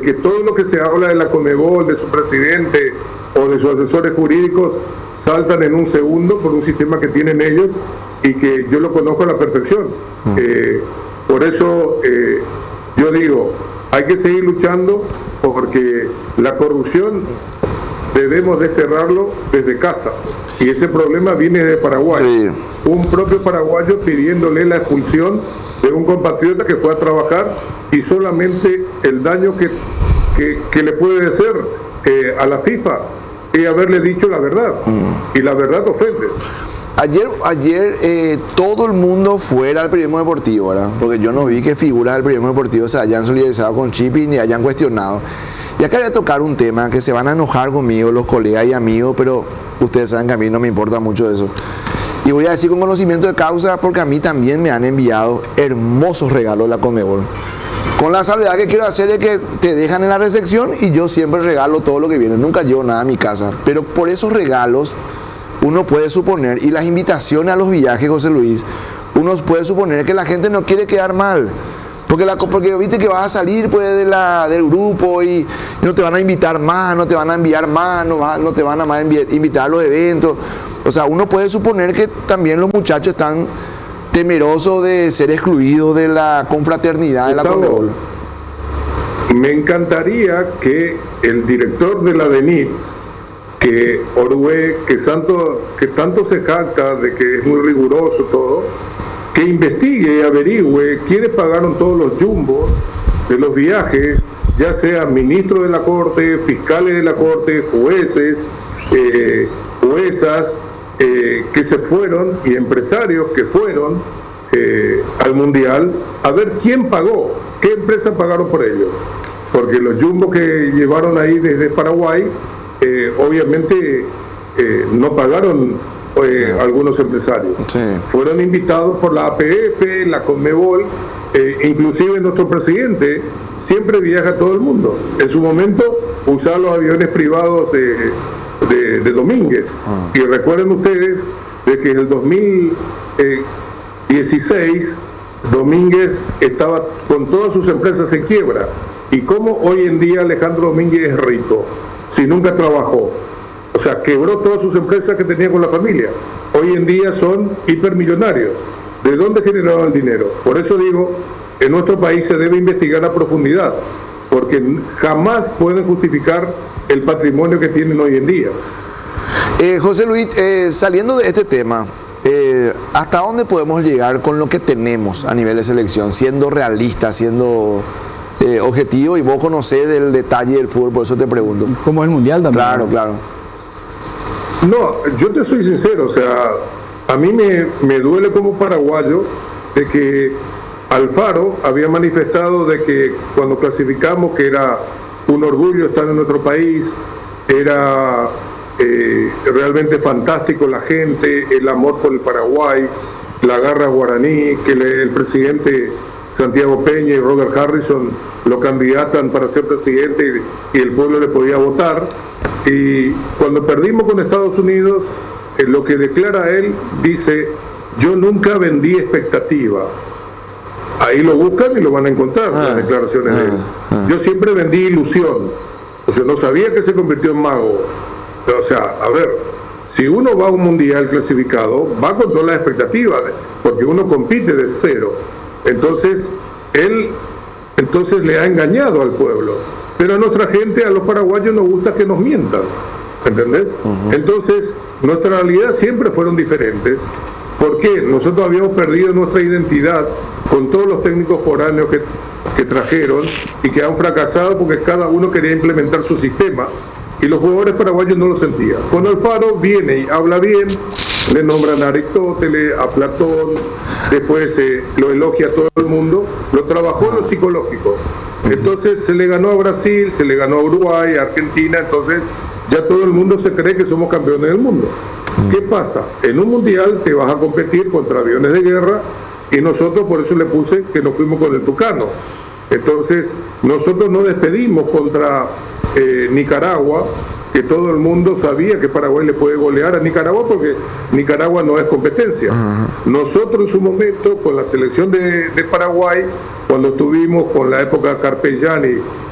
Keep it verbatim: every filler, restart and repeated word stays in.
que todo lo que se habla de la Conmebol, de su presidente o de sus asesores jurídicos, saltan en un segundo por un sistema que tienen ellos y que yo lo conozco a la perfección. Mm. Eh, por eso eh, yo digo, hay que seguir luchando porque la corrupción debemos desterrarlo desde casa. Y ese problema viene de Paraguay. Sí. Un propio paraguayo pidiéndole la expulsión de un compatriota que fue a trabajar y solamente el daño que, que, que le puede hacer eh, a la FIFA es haberle dicho la verdad. Mm. Y la verdad ofende. Ayer, ayer eh, todo el mundo fuera al periodismo deportivo, ¿verdad? Porque yo no vi que figuras del periodismo deportivo se hayan solidarizado con Chipi ni hayan cuestionado. Y acá voy a tocar un tema que se van a enojar conmigo los colegas y amigos, pero ustedes saben que a mí no me importa mucho eso. Y voy a decir con conocimiento de causa porque a mí también me han enviado hermosos regalos de la Conmebol. Con la salvedad que quiero hacer es que te dejan en la recepción y yo siempre regalo todo lo que viene. Nunca llevo nada a mi casa. Pero por esos regalos uno puede suponer, y las invitaciones a los viajes, José Luis, uno puede suponer que la gente no quiere quedar mal. Porque, la, porque viste que vas a salir pues, de la, del grupo y no te van a invitar más, no te van a enviar más, no, va, no te van a más invitar a los eventos. O sea, uno puede suponer que también los muchachos están temerosos de ser excluidos de la confraternidad de la Conmebol. Me encantaría que el director de la D E N I T, que Orué, que tanto, que tanto se jacta de que es muy riguroso todo, que investigue y averigüe quiénes pagaron todos los jumbos de los viajes, ya sean ministros de la Corte, fiscales de la Corte, jueces, eh, juezas, eh, que se fueron y empresarios que fueron eh, al Mundial, a ver quién pagó, qué empresas pagaron por ello. Porque los jumbos que llevaron ahí desde Paraguay, eh, obviamente eh, no pagaron Eh, algunos empresarios. Sí. Fueron invitados por la A P F, la Conmebol, eh, inclusive nuestro presidente siempre viaja a todo el mundo. En su momento usaba los aviones privados de, de, de Domínguez. Ah. Y recuerden ustedes de que en el dos mil dieciséis Domínguez estaba con todas sus empresas en quiebra. Y cómo hoy en día Alejandro Domínguez es rico, si nunca trabajó. O sea, quebró todas sus empresas que tenía con la familia. Hoy en día son hipermillonarios. ¿De dónde generaron el dinero? Por eso digo, en nuestro país se debe investigar a profundidad, porque jamás pueden justificar el patrimonio que tienen hoy en día. Eh, José Luis, eh, saliendo de este tema, eh, ¿hasta dónde podemos llegar con lo que tenemos a nivel de selección? Siendo realistas, siendo eh, objetivo, y vos conocés del detalle del fútbol, por eso te pregunto. Como el Mundial también. Claro, claro. No, yo te soy sincero, o sea, a mí me, me duele como paraguayo de que Alfaro había manifestado de que cuando clasificamos que era un orgullo estar en nuestro país, era eh, realmente fantástico la gente, el amor por el Paraguay, la garra guaraní, que le, el presidente Santiago Peña y Robert Harrison lo candidatan para ser presidente y, y el pueblo le podía votar. Y cuando perdimos con Estados Unidos, eh, lo que declara él, dice, yo nunca vendí expectativa. Ahí lo buscan y lo van a encontrar, ah, las declaraciones ah, de él. Ah. Yo siempre vendí ilusión. O sea, no sabía que se convirtió en mago. O sea, a ver, si uno va a un mundial clasificado, va con todas las expectativas, porque uno compite de cero. Entonces, él entonces le ha engañado al pueblo. Pero a nuestra gente, a los paraguayos, nos gusta que nos mientan, ¿entendés? Uh-huh. Entonces, nuestra realidad siempre fueron diferentes. ¿Por qué? Nosotros habíamos perdido nuestra identidad con todos los técnicos foráneos que, que trajeron y que han fracasado porque cada uno quería implementar su sistema y los jugadores paraguayos no lo sentían. Con Alfaro viene y habla bien, le nombran a Aristóteles, a Platón, después eh, lo elogia a todo el mundo, lo trabajó en lo psicológico. Entonces se le ganó a Brasil, se le ganó a Uruguay, a Argentina, entonces ya todo el mundo se cree que somos campeones del mundo. ¿Qué pasa? En un mundial te vas a competir contra aviones de guerra y nosotros, por eso le puse que nos fuimos con el Tucano. Entonces nosotros nos despedimos contra eh, Nicaragua, que todo el mundo sabía que Paraguay le puede golear a Nicaragua porque Nicaragua no es competencia. Uh-huh. Nosotros en su momento con la selección de, de Paraguay, cuando estuvimos con la época Carpegiani